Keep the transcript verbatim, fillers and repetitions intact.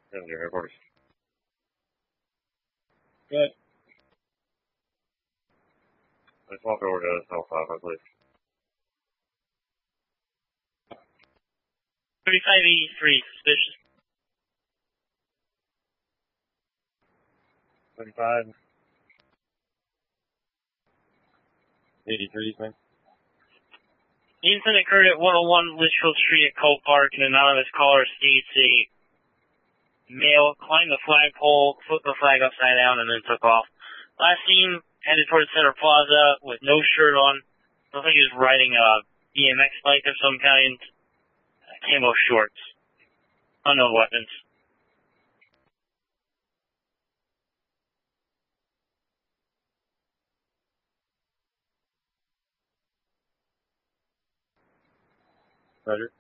And your headquarters. Good. Let's walk over to Cell five, I believe. thirty-five eighty-three, suspicious. thirty-five. eighty-three, man. The incident occurred at one oh one Litchfield Street at Cole Park. An anonymous caller states a male climbed the flagpole, flipped the flag upside down, and then took off. Last seen headed towards Center Plaza with no shirt on. Looks like he was riding a B M X bike of some kind. Camo shorts. Unknown weapons. Roger.